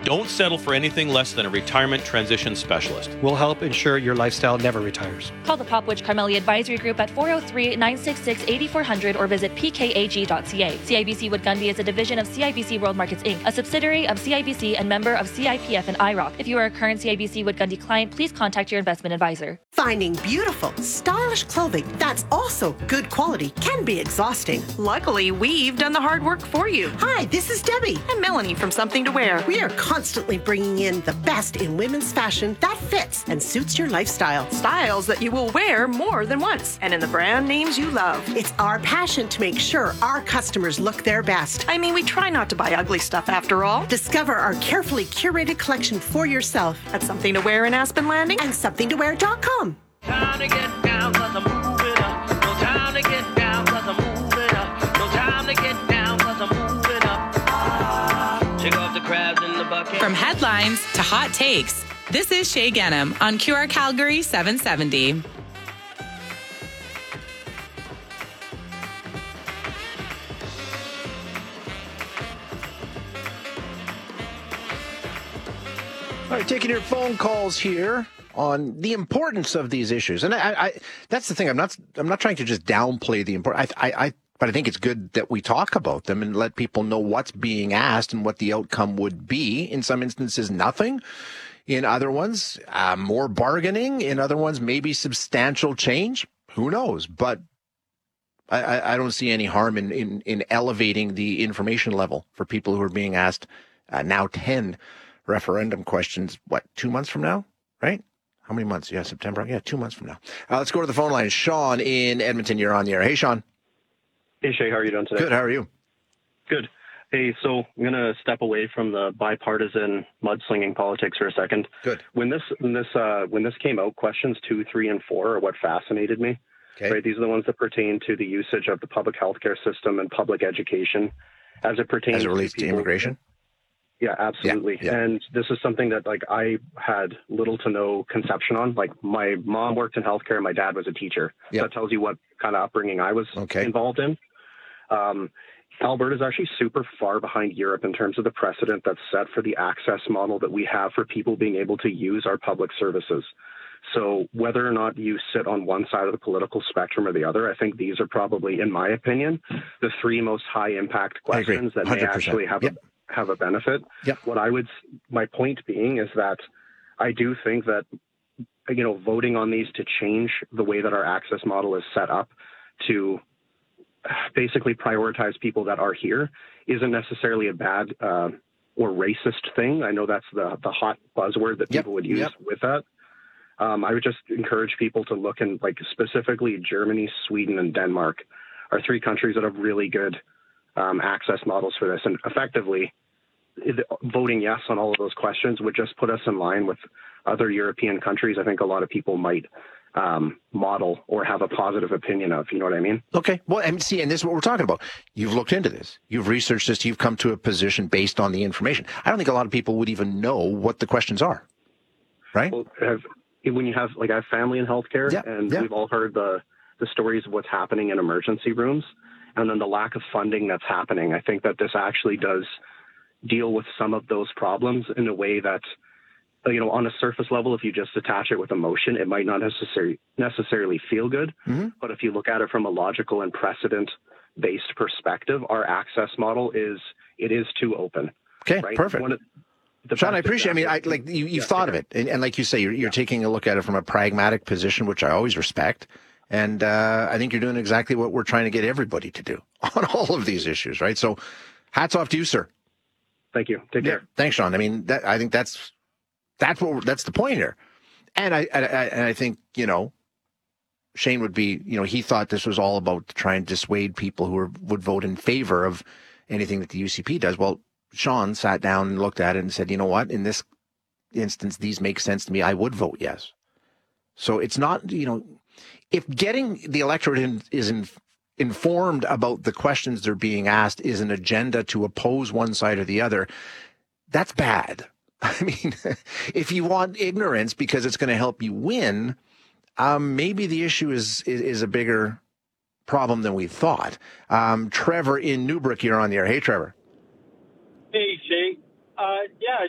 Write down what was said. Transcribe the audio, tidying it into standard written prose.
Don't settle for anything less than a retirement transition specialist. We'll help ensure your lifestyle never retires. Call the Popwich Carmeli Advisory Group at 403-966-8400 or visit pkag.ca. CIBC Wood Gundy is a division of CIBC World Markets Inc., a subsidiary of CIBC and member of CIPF and IROC. If you are a current CIBC Wood Gundy client, please contact your investment advisor. Finding beautiful, stylish clothing that's also good quality can be exhausting. Luckily, we've done the hard work for you. Hi, this is Debbie. And Melanie from Something to Wear. We are constantly bringing in the best in women's fashion that fits and suits your lifestyle. Styles that you will wear more than once, and in the brand names you love. It's our passion to make sure our customers look their best. I mean, we try not to buy ugly stuff after all. Discover our carefully curated collection for yourself at Something to Wear in Aspen Landing and somethingtowear.com. Time to get down, 'cause I'm moving up. No time to get down, 'cause I'm moving up. No time to get down, 'cause I'm moving up. Shake off the crabs in the bucket. From headlines to hot takes, this is Shay Genham on QR Calgary 770. All right, taking your phone calls here on the importance of these issues, and I that's the thing. I'm not trying to just downplay the importance. But I think it's good that we talk about them and let people know what's being asked and what the outcome would be. In some instances, nothing. In other ones, more bargaining. In other ones, maybe substantial change. Who knows? But I don't see any harm in elevating the information level for people who are being asked now 10 referendum questions. What, 2 months from now? Right? How many months? Yeah, September. Yeah, 2 months from now. Let's go to the phone line. Sean in Edmonton, you're on the air. Hey, Sean. Hey, Shay, how are you doing today? Good, how are you? Good. Hey, so I'm going to step away from the bipartisan mudslinging politics for a second. Good. When this came out, questions 2, 3, and 4 are what fascinated me. Okay. Right? These are the ones that pertain to the usage of the public healthcare system and public education as it pertains as it relates to immigration? Yeah, absolutely. Yeah. And this is something that I had little to no conception on. My mom worked in healthcare. My dad was a teacher. Yeah. So that tells you what kind of upbringing I was involved in. Alberta is actually super far behind Europe in terms of the precedent that's set for the access model that we have for people being able to use our public services. So whether or not you sit on one side of the political spectrum or the other, I think these are probably, in my opinion, the 3 most high impact questions that may actually have a benefit. Yep. My point being is that I do think that, voting on these to change the way that our access model is set up to basically prioritize people that are here isn't necessarily a bad or racist thing. I know that's the hot buzzword that people would use with that. I would just encourage people to look in, specifically Germany, Sweden, and Denmark are 3 countries that have really good access models for this. And effectively, voting yes on all of those questions would just put us in line with other European countries. I think a lot of people might model or have a positive opinion of, you know what I mean? Okay. Well, and this is what we're talking about. You've looked into this. You've researched this. You've come to a position based on the information. I don't think a lot of people would even know what the questions are, right? Well, when you have, I have family in healthcare, and we've all heard the stories of what's happening in emergency rooms, and then the lack of funding that's happening. I think that this actually does deal with some of those problems in a way that, on a surface level, if you just attach it with emotion, it might not necessarily feel good. Mm-hmm. But if you look at it from a logical and precedent-based perspective, our access model is too open. Okay, right? perfect. Sean, I appreciate it. I mean, you've thought of it. And like you say, you're taking a look at it from a pragmatic position, which I always respect. And I think you're doing exactly what we're trying to get everybody to do on all of these issues, right? So hats off to you, sir. Thank you. Take care. Thanks, Sean. I mean, I think that's the point here. And I think, Shane would be, he thought this was all about to try and dissuade people who would vote in favor of anything that the UCP does. Well, Sean sat down and looked at it and said, you know what, in this instance, these make sense to me. I would vote yes. So it's not, if getting the electorate is informed about the questions they're being asked is an agenda to oppose one side or the other, that's bad. I mean, if you want ignorance because it's going to help you win, maybe the issue is a bigger problem than we thought. Trevor in Newbrook, you're on the air. Hey, Trevor. Hey, Shay. Yeah,